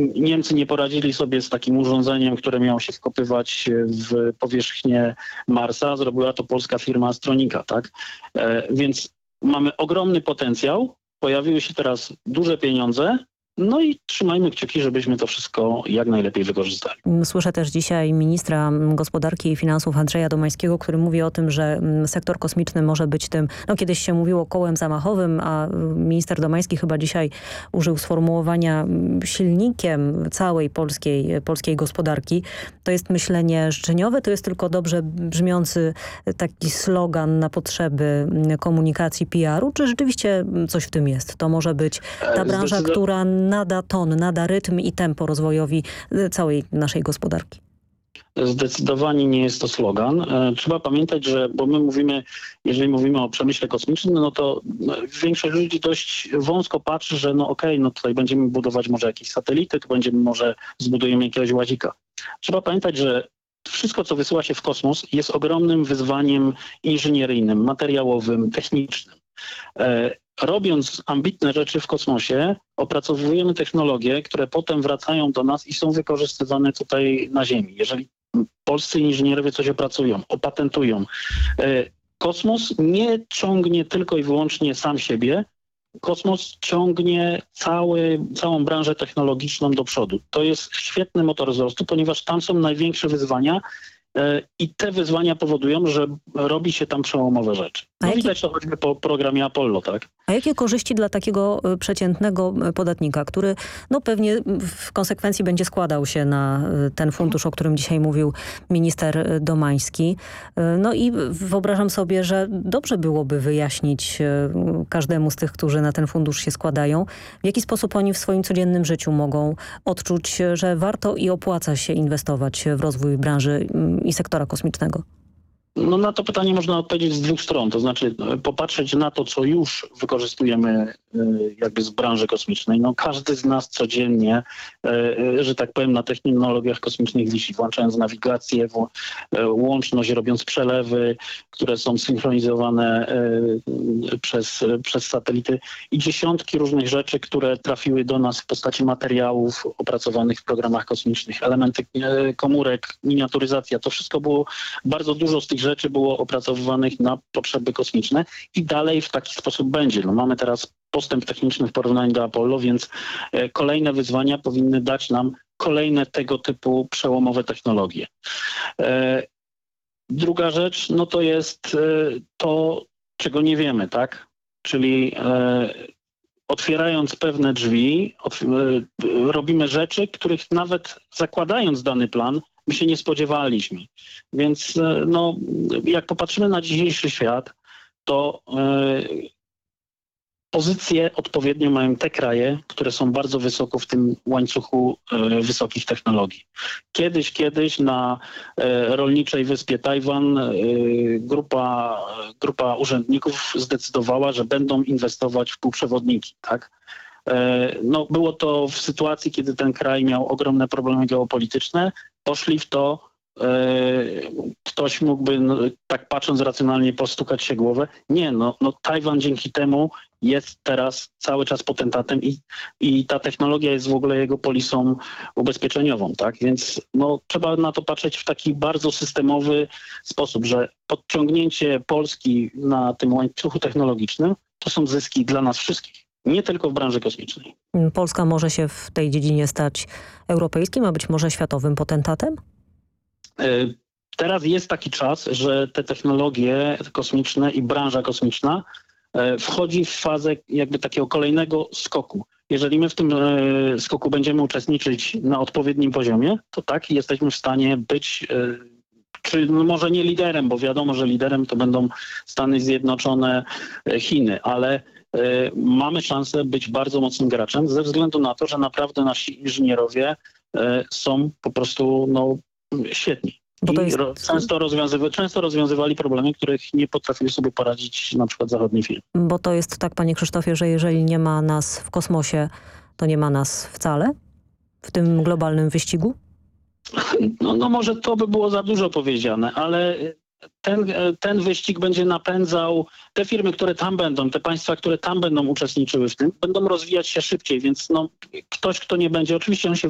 Niemcy nie poradzili sobie z takim urządzeniem, które miało się wkopywać w powierzchnię Marsa. Zrobiła to polska firma Astronika, tak? Więc mamy ogromny potencjał, pojawiły się teraz duże pieniądze, no i trzymajmy kciuki, żebyśmy to wszystko jak najlepiej wykorzystali. Słyszę też dzisiaj ministra gospodarki i finansów Andrzeja Domańskiego, który mówi o tym, że sektor kosmiczny może być tym, no kiedyś się mówiło kołem zamachowym, a minister Domański chyba dzisiaj użył sformułowania silnikiem całej polskiej gospodarki. To jest myślenie życzeniowe, to jest tylko dobrze brzmiący taki slogan na potrzeby komunikacji PR-u, czy rzeczywiście coś w tym jest? To może być ta branża, która nada ton, nada rytm i tempo rozwojowi całej naszej gospodarki. Zdecydowanie nie jest to slogan. Trzeba pamiętać, że, bo my mówimy, jeżeli mówimy o przemyśle kosmicznym, no to większość ludzi dość wąsko patrzy, że no okej, no tutaj będziemy budować może jakieś satelity, tu może zbudujemy jakiegoś łazika. Trzeba pamiętać, że wszystko, co wysyła się w kosmos, jest ogromnym wyzwaniem inżynieryjnym, materiałowym, technicznym. Robiąc ambitne rzeczy w kosmosie, opracowujemy technologie, które potem wracają do nas i są wykorzystywane tutaj na Ziemi. Jeżeli polscy inżynierowie coś opracują, opatentują, kosmos nie ciągnie tylko i wyłącznie sam siebie, kosmos ciągnie całą branżę technologiczną do przodu. To jest świetny motor wzrostu, ponieważ tam są największe wyzwania i te wyzwania powodują, że robi się tam przełomowe rzeczy. No widać to choćby po programie Apollo, tak? A jakie korzyści dla takiego przeciętnego podatnika, który no pewnie w konsekwencji będzie składał się na ten fundusz, o którym dzisiaj mówił minister Domański. No i wyobrażam sobie, że dobrze byłoby wyjaśnić każdemu z tych, którzy na ten fundusz się składają, w jaki sposób oni w swoim codziennym życiu mogą odczuć, że warto i opłaca się inwestować w rozwój branży i sektora kosmicznego. No na to pytanie można odpowiedzieć z dwóch stron, to znaczy popatrzeć na to, co już wykorzystujemy jakby z branży kosmicznej. No każdy z nas codziennie, że tak powiem, na technologiach kosmicznych wisi, włączając nawigację, łączność, robiąc przelewy, które są synchronizowane przez satelity i dziesiątki różnych rzeczy, które trafiły do nas w postaci materiałów opracowanych w programach kosmicznych, elementy komórek, miniaturyzacja, to wszystko było, bardzo dużo z tych rzeczy było opracowywanych na potrzeby kosmiczne i dalej w taki sposób będzie. No mamy teraz postęp techniczny w porównaniu do Apollo, więc kolejne wyzwania powinny dać nam kolejne tego typu przełomowe technologie. Druga rzecz, no to jest to, czego nie wiemy, tak? Czyli otwierając pewne drzwi, robimy rzeczy, których nawet zakładając dany plan, my się nie spodziewaliśmy. Więc no, jak popatrzymy na dzisiejszy świat, to pozycje odpowiednio mają te kraje, które są bardzo wysoko w tym łańcuchu wysokich technologii. Kiedyś na rolniczej wyspie Tajwan grupa urzędników zdecydowała, że będą inwestować w półprzewodniki, tak? No, było to w sytuacji, kiedy ten kraj miał ogromne problemy geopolityczne. Poszli w to, ktoś mógłby, no, tak patrząc racjonalnie, postukać się głowę. Nie, no Tajwan dzięki temu jest teraz cały czas potentatem i ta technologia jest w ogóle jego polisą ubezpieczeniową, tak? Więc no, trzeba na to patrzeć w taki bardzo systemowy sposób, że podciągnięcie Polski na tym łańcuchu technologicznym to są zyski dla nas wszystkich. Nie tylko w branży kosmicznej. Polska może się w tej dziedzinie stać europejskim, a być może światowym potentatem? Teraz jest taki czas, że te technologie kosmiczne i branża kosmiczna wchodzi w fazę jakby takiego kolejnego skoku. Jeżeli my w tym skoku będziemy uczestniczyć na odpowiednim poziomie, to tak, jesteśmy w stanie być, czy może nie liderem, bo wiadomo, że liderem to będą Stany Zjednoczone, Chiny, ale mamy szansę być bardzo mocnym graczem ze względu na to, że naprawdę nasi inżynierowie są po prostu świetni. Często rozwiązywali problemy, których nie potrafiły sobie poradzić na przykład zachodnie firmy. Bo to jest tak, panie Krzysztofie, że jeżeli nie ma nas w kosmosie, to nie ma nas wcale w tym globalnym wyścigu? No może to by było za dużo powiedziane, ale ten wyścig będzie napędzał te firmy, które tam będą, te państwa, które tam będą uczestniczyły w tym, będą rozwijać się szybciej, więc ktoś, kto nie będzie, oczywiście on się